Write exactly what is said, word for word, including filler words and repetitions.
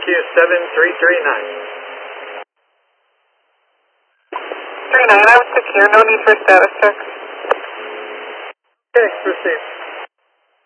Q seven three three nine. three nine, I was secure, no need for status check. Okay, proceed.